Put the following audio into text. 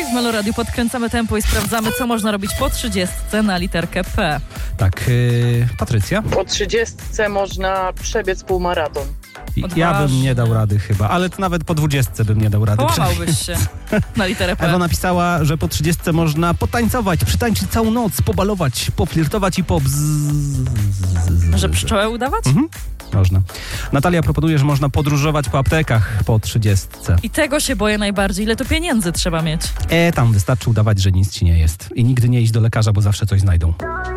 w Meloradiu podkręcamy tempo i sprawdzamy, co można robić po 30 na literkę P. Tak, Patrycja? Po 30 można przebiec półmaraton. Ja bym nie dał rady chyba, ale to nawet po 20 bym nie dał rady. Połamałbyś się na literę P. Ewa napisała, że po 30 można potańcować, przytańczyć całą noc, pobalować, poflirtować i Że pszczołę udawać? Można. Natalia proponuje, że można podróżować po aptekach po 30. I tego się boję najbardziej. Ile to pieniędzy trzeba mieć? Tam wystarczy udawać, że nic ci nie jest. I nigdy nie iść do lekarza, bo zawsze coś znajdą.